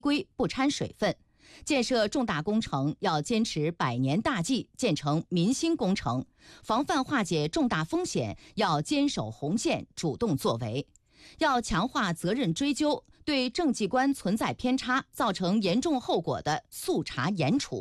规不掺水分。建设重大工程要坚持百年大计，建成民心工程；防范化解重大风险要坚守红线，主动作为。要强化责任追究，对政绩观存在偏差、造成严重后果的速查严处。